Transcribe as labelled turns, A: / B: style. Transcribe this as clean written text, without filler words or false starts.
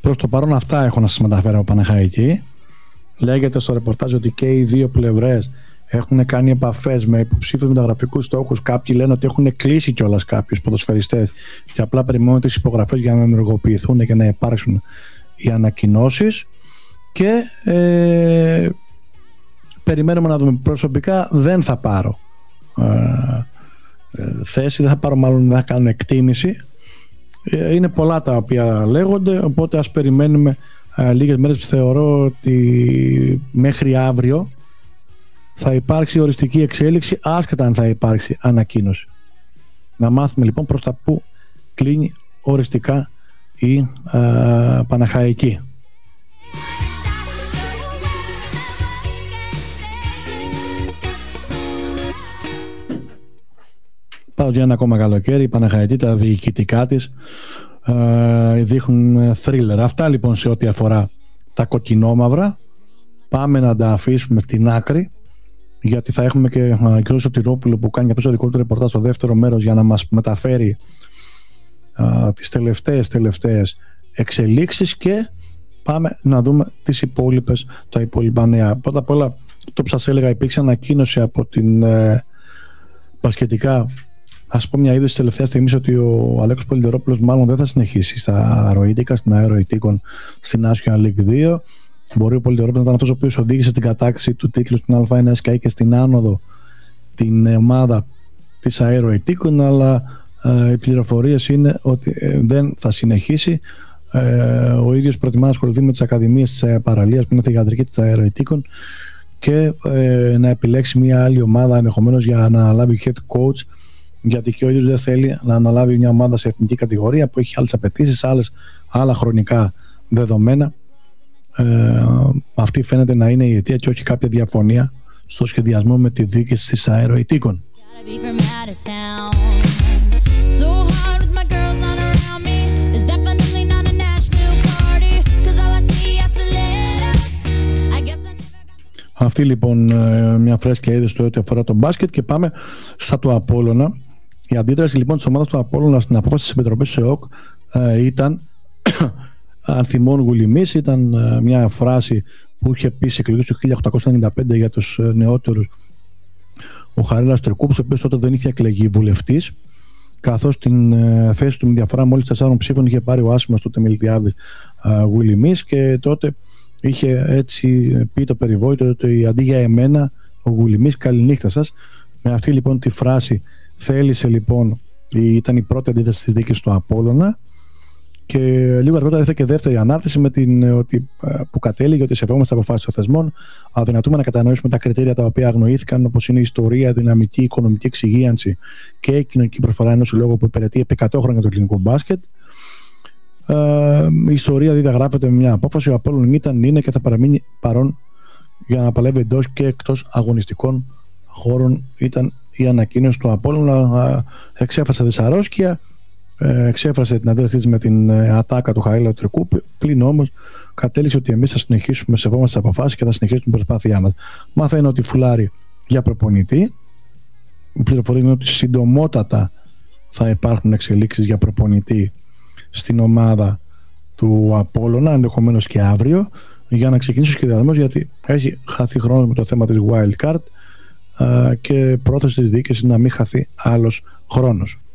A: Προς το παρόν αυτά έχω να σας μεταφέρω από Παναχαϊκή. Λέγεται στο ρεπορτάζ ότι και οι δύο πλευρές έχουν κάνει επαφές με υποψήφιους μεταγραφικούς στόχους. Κάποιοι λένε ότι έχουν κλείσει κιόλας κάποιους ποδοσφαιριστές και απλά περιμένουν τις υπογραφές για να ενεργοποιηθούν και να υπάρξουν οι ανακοινώσεις. Και περιμένουμε να δούμε. Προσωπικά δεν θα πάρω θέση, δεν θα πάρω, μάλλον δεν θα κάνω εκτίμηση. Είναι πολλά τα οποία λέγονται, οπότε ας περιμένουμε λίγες μέρες. Θεωρώ ότι μέχρι αύριο θα υπάρξει οριστική εξέλιξη, άσχετα αν θα υπάρξει ανακοίνωση. Να μάθουμε λοιπόν προς τα που κλείνει οριστικά η Παναχαϊκή. Πάω για ένα ακόμα καλοκαίρι. Η Παναχαϊκή, τα διοικητικά της δείχνουν θρίλερ. Αυτά λοιπόν σε ό,τι αφορά τα κοκκινόμαυρα. Πάμε να τα αφήσουμε στην άκρη, γιατί θα έχουμε και ο Σωτηρόπουλο που κάνει αυτό το δικό του ρεπορτάζ στο δεύτερο μέρος για να μας μεταφέρει τις τελευταίες εξελίξεις, και πάμε να δούμε τις τα υπόλοιπα νέα. Πρώτα απ' όλα, το που σας έλεγα, υπήρξε ανακοίνωση από την μπασκετικά. Ας πω μια είδηση της τελευταίας στιγμής ότι ο Αλέκος Πολυτερόπουλος μάλλον δεν θα συνεχίσει στα αεροητικά, στην αεροητίκων στην National League 2. Μπορεί ο Πολυτερόπουλος να ήταν αυτός ο οποίος οδήγησε στην κατάκτηση του τίτλου στην Α1 SKI και στην άνοδο την ομάδα της αεροητίκων, αλλά οι πληροφορίες είναι ότι δεν θα συνεχίσει. Ο ίδιος προτιμά να ασχοληθεί με τις ακαδημίες της παραλίας, που είναι θυγατρική της αεροητίκων, και να επιλέξει μια άλλη ομάδα ενδεχομένως για να αναλάβει head coach, γιατί και ο ίδιος δεν θέλει να αναλάβει μια ομάδα σε εθνική κατηγορία που έχει άλλες απαιτήσεις, άλλα χρονικά δεδομένα. Αυτή φαίνεται να είναι η αιτία και όχι κάποια διαφωνία στο σχεδιασμό με τη διοίκηση της αεροητίκων. Αυτή λοιπόν μια φρέσκια είδηση στο ό,τι αφορά το μπάσκετ, και πάμε στα του Απόλλωνα. Η αντίδραση λοιπόν της ομάδας του Απόλλωνα στην απόφαση της Επιτροπής ΕΟΚ ήταν αν θυμών γουλημής. Ήταν μια φράση που είχε πει σε εκλογές του 1895 για τους νεότερους ο Χαρίλαος Τρικούπης, ο οποίος τότε δεν είχε εκλεγεί βουλευτής, καθώς την θέση του με διαφορά μόλις 4 ψήφων είχε πάρει ο άσημος τότε Μιλτιάδης Γουλημής, και τότε είχε έτσι πει το περιβόητο ότι αντί για εμένα ο Γουλημής, καληνύχτα σας. Με αυτή λοιπόν τη φράση θέλησε λοιπόν, ήταν η πρώτη αντίθεση της δίκης του Απόλλωνα, και λίγο αργότερα ήρθε και δεύτερη ανάρτηση με που κατέληγε ότι σεβόμαστε αποφάσεις των θεσμών, αδυνατούμε να κατανοήσουμε τα κριτήρια τα οποία αγνοήθηκαν, όπως είναι η ιστορία, δυναμική, οικονομική εξυγίανση και η κοινωνική προσφορά ενός συλλόγου που υπηρετεί επί 100 χρόνια το ελληνικό μπάσκετ. Η ιστορία διαγράφεται με μια απόφαση. Ο Απόλλων ήταν, είναι και θα παραμείνει παρόν για να παλεύει εντός και εκτός αγωνιστικών χώρων, ήταν η ανακοίνωση του Απόλλων. Εξέφρασε δυσαρέσκεια, εξέφρασε την αντίδρασή της με την ατάκα του Χαρίλαου Τρικούπη, πλην όμως κατέληξε ότι εμείς θα συνεχίσουμε, σεβόμαστε τις αποφάσεις και θα συνεχίσουμε την προσπάθειά μας. Μαθαίνει ότι φουλάρει για προπονητή. Η πληροφορία είναι ότι συντομότατα θα υπάρχουν εξελίξεις για προπονητή στην ομάδα του Απόλλωνα, ενδεχομένως και αύριο, για να ξεκινήσει ο σχεδιασμός, γιατί έχει χαθεί χρόνο με το θέμα της Wild Card και πρόθεση της διοίκησης να μην χαθεί άλλος χρόνος.